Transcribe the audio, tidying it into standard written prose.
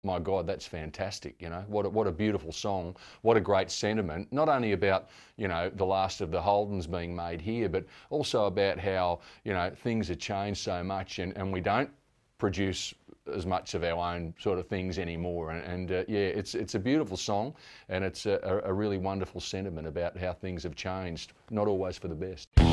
my God, that's fantastic. What a beautiful song. What a great sentiment. Not only about, the last of the Holdens being made here, but also about how, things have changed so much and we don't produce as much of our own sort of things anymore. It's a beautiful song, and it's a really wonderful sentiment about how things have changed, not always for the best.